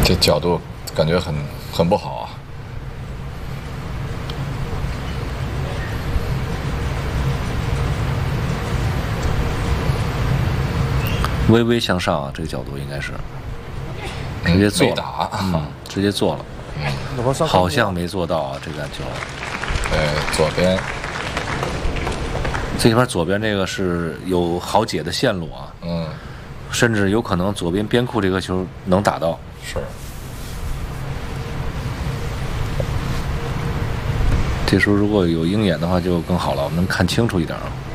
这角度感觉很不好啊。 微微向上啊，这个角度应该是直接做了，直接做了，好像没做到啊，这个球。 左边， 这边左边这个是有好解的线路啊，甚至有可能左边边库这个球能打到。 是。 这时候如果有鹰眼的话就更好了，我们能看清楚一点啊。